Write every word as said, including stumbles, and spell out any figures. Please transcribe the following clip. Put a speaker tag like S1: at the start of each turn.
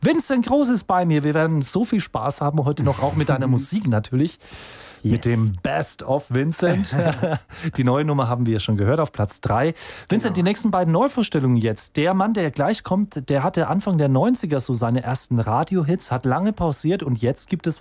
S1: Vincent Groß ist bei mir. Wir werden so viel Spaß haben heute noch, auch mit deiner Musik natürlich. Yes. Mit dem Best of Vincent. Die neue Nummer haben wir schon gehört auf Platz drei. Vincent, genau. Die nächsten beiden Neuvorstellungen jetzt. Der Mann, der gleich kommt, der hatte Anfang der neunziger so seine ersten Radiohits, hat lange pausiert und jetzt gibt es